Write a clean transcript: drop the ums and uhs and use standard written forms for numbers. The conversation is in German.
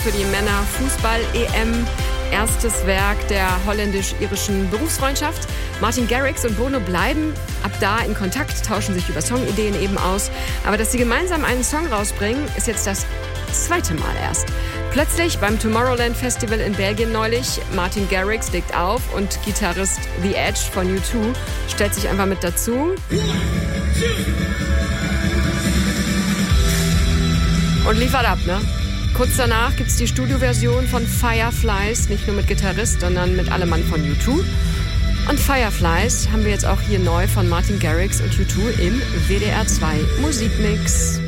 für die Männer-Fußball-EM. Erstes Werk der holländisch-irischen Berufsfreundschaft. Martin Garrix und Bono bleiben ab da in Kontakt, tauschen sich über Songideen eben aus. Aber dass sie gemeinsam einen Song rausbringen, ist jetzt das zweite Mal erst. Plötzlich beim Tomorrowland Festival in Belgien neulich, Martin Garrix legt auf und Gitarrist The Edge von U2 stellt sich einfach mit dazu. Und liefert ab, ne? Kurz danach gibt's die Studioversion von Fireflies, nicht nur mit Gitarrist, sondern mit allem Mann von U2. Und Fireflies haben wir jetzt auch hier neu von Martin Garrix und U2 im WDR 2 Musikmix.